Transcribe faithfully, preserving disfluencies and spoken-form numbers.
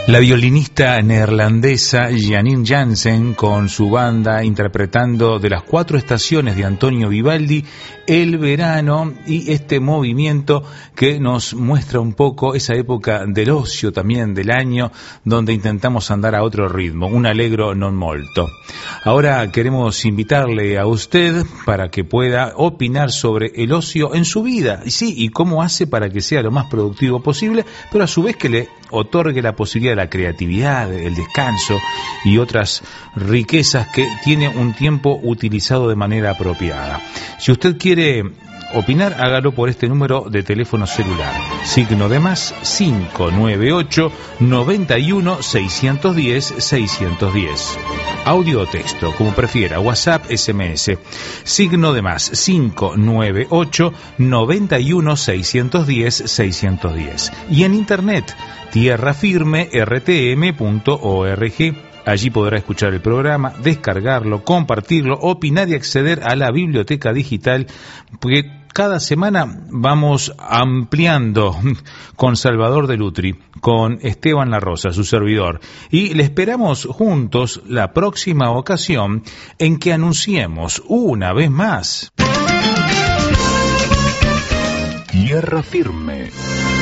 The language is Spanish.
La violinista neerlandesa Janine Jansen con su banda interpretando de las cuatro estaciones de Antonio Vivaldi, el verano y este movimiento que nos muestra un poco esa época del ocio también del año donde intentamos andar a otro ritmo, un allegro non molto. Ahora queremos invitarle a usted para que pueda opinar sobre el ocio en su vida, y sí, y cómo hace para que sea lo más productivo posible, pero a su vez que le otorgue la posibilidad de la creatividad, el descanso y otras riquezas que tiene un tiempo utilizado de manera apropiada. Si usted quiere opinar, hágalo por este número de teléfono celular, signo de más cinco nueve ocho, noventa y uno, seiscientos diez, seiscientos diez. Audio o texto, como prefiera, WhatsApp, S M S, signo de más cinco nueve ocho, noventa y uno, seiscientos diez, seiscientos diez. Y en internet, tierra firme r t m punto org. Allí podrá escuchar el programa, descargarlo, compartirlo, opinar y acceder a la biblioteca digital, porque cada semana vamos ampliando con Salvador de Lutri, con Esteban La Rosa, su servidor, y le esperamos juntos la próxima ocasión en que anunciemos una vez más Tierra Firme.